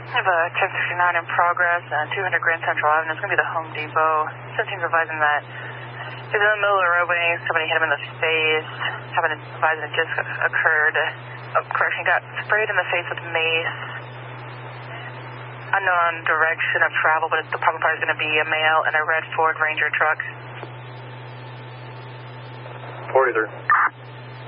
I have a 1069 in progress, 200 Grand Central Avenue. It's going to be the Home Depot. 17 advising that he's in the middle of the roadway. Somebody hit him in the face. Having advising it just occurred. Correction, got sprayed in the face with mace. Unknown direction of travel, but the problem part is going to be a male in a red Ford Ranger truck. 43.